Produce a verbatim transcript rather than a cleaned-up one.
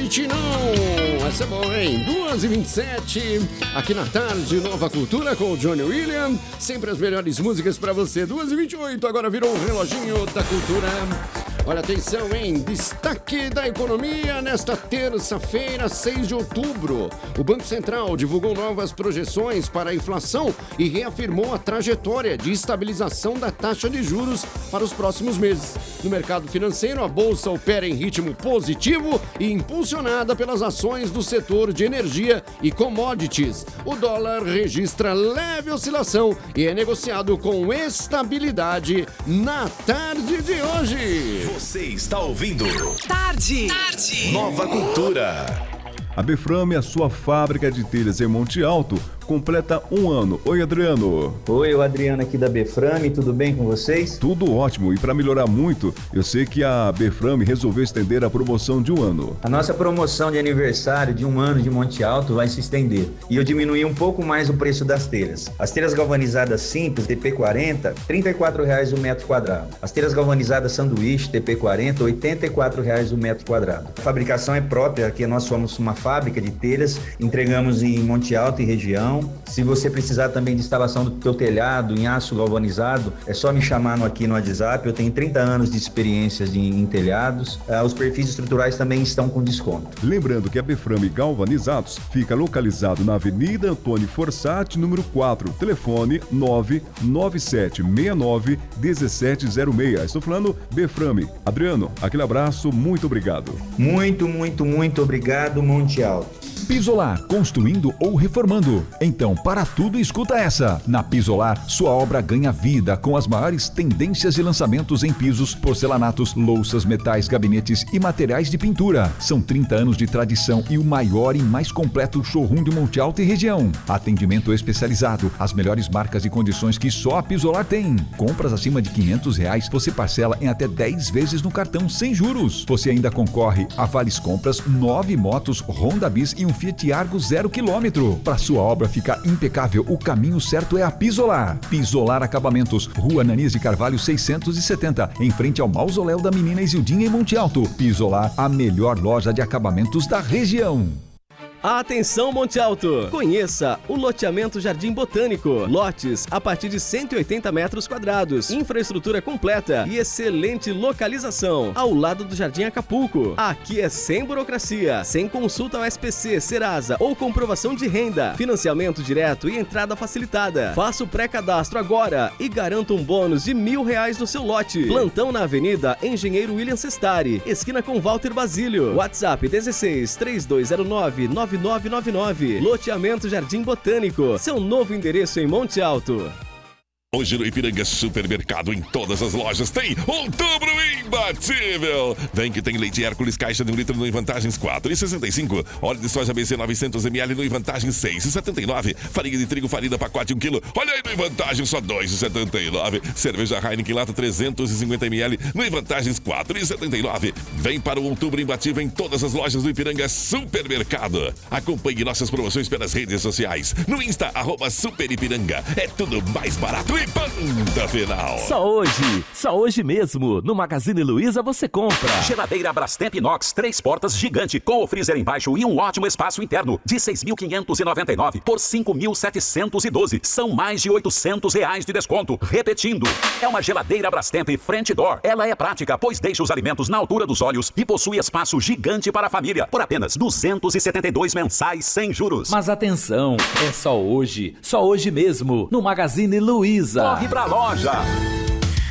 noite não. Essa é boa, hein? duas e vinte e sete, aqui na tarde, Nova Cultura com o Johnny William. Sempre as melhores músicas pra você. duas e vinte e oito, agora virou um reloginho da cultura. Olha, atenção, hein? Destaque da economia nesta terça-feira, seis de outubro. O Banco Central divulgou novas projeções para a inflação e reafirmou a trajetória de estabilização da taxa de juros para os próximos meses. No mercado financeiro, a bolsa opera em ritmo positivo e impulsionada pelas ações do setor de energia e commodities. O dólar registra leve oscilação e é negociado com estabilidade na tarde de hoje. Você está ouvindo Tarde. Tarde. Nova Cultura. A Beframe, a sua fábrica de telhas em Monte Alto, completa um ano. Oi, Adriano. Oi, o Adriano aqui da Beframe, tudo bem com vocês? Tudo ótimo, e para melhorar muito, eu sei que a Beframe resolveu estender a promoção de um ano. A nossa promoção de aniversário de um ano de Monte Alto vai se estender, e eu diminuí um pouco mais o preço das telhas. As telhas galvanizadas simples, T P quarenta, trinta e quatro reais o metro quadrado. As telhas galvanizadas sanduíche, T P quarenta, oitenta e quatro reais o metro quadrado. A fabricação é própria, aqui nós somos uma fábrica de telhas, entregamos em Monte Alto e região. Se você precisar também de instalação do teu telhado em aço galvanizado, é só me chamar no, aqui no WhatsApp. Eu tenho trinta anos de experiência de, em telhados. Ah, os perfis estruturais também estão com desconto. Lembrando que a Beframe Galvanizados fica localizado na Avenida Antônio Forsatti, número quatro, telefone nove nove sete seis nove um sete zero seis. Estou falando Beframe. Adriano, aquele abraço, muito obrigado. Muito, muito, muito obrigado, Monte Alto. Pisolar, construindo ou reformando. Então, para tudo, escuta essa. Na Pisolar, sua obra ganha vida com as maiores tendências e lançamentos em pisos, porcelanatos, louças, metais, gabinetes e materiais de pintura. São trinta anos de tradição e o maior e mais completo showroom de Monte Alto e região. Atendimento especializado, as melhores marcas e condições que só a Pisolar tem. Compras acima de quinhentos reais, você parcela em até dez vezes no cartão sem juros. Você ainda concorre a vales compras, nove motos Honda Bis e um Fiat Argo zero quilômetro. Para sua obra ficar impecável, o caminho certo é a Pisolar. Pisolar Acabamentos, Rua Ananias de Carvalho seiscentos e setenta, em frente ao Mausoléu da Menina Isildinha em Monte Alto. Pisolar, a melhor loja de acabamentos da região. Atenção, Monte Alto! Conheça o loteamento Jardim Botânico. Lotes a partir de cento e oitenta metros quadrados. Infraestrutura completa e excelente localização. Ao lado do Jardim Acapulco. Aqui é sem burocracia, sem consulta ao S P C, Serasa ou comprovação de renda. Financiamento direto e entrada facilitada. Faça o pré-cadastro agora e garanta um bônus de mil reais no seu lote. Plantão na Avenida Engenheiro William Sestari, esquina com Walter Basílio. WhatsApp dezesseis, três dois zero nove, nove nove nove nove. Loteamento Jardim Botânico, seu novo endereço em Monte Alto. Hoje no Ipiranga Supermercado, em todas as lojas, tem Outubro Imbatível. Vem que tem leite Hércules, caixa de um litro no Vantagens quatro e sessenta e cinco. Óleo de soja B C novecentos mililitros no Vantagens seis e setenta e nove. Farinha de trigo farina pacote um quilo. Olha aí no Vantagens só dois e setenta e nove. Cerveja Heineken lata trezentos e cinquenta mililitros no Vantagens quatro e setenta e nove. Vem para o Outubro Imbatível em todas as lojas do Ipiranga Supermercado. Acompanhe nossas promoções pelas redes sociais. No Insta, arroba Super Ipiranga. É tudo mais barato. E ponta final. Só hoje, só hoje mesmo, no Magazine Luiza você compra. Geladeira Brastemp Inox, três portas gigante, com o freezer embaixo e um ótimo espaço interno, de seis mil quinhentos e noventa e nove por cinco mil setecentos e doze. São mais de oitocentos reais de desconto. Repetindo, é uma geladeira Brastemp Front Door. Ela é prática, pois deixa os alimentos na altura dos olhos e possui espaço gigante para a família, por apenas duzentos e setenta e dois mensais sem juros. Mas atenção, é só hoje, só hoje mesmo, no Magazine Luiza. Corre pra loja!